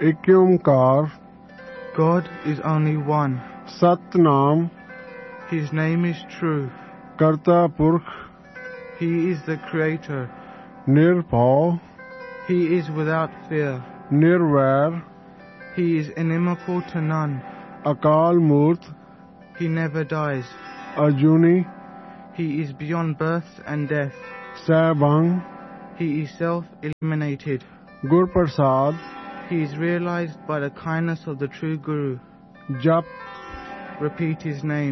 एक ओंकार, God is only one. Satnam, His name is true. करता पुरख, He is the creator. निर्भव, He is without fear. Nirvair, He is inimical to none. अकाल मूर्त, He never dies. अजूनी, He is beyond birth and death. सैभंग, He is self-eliminated. गुर प्रसाद, He is realized by the kindness of the true Guru. जप, Repeat his name.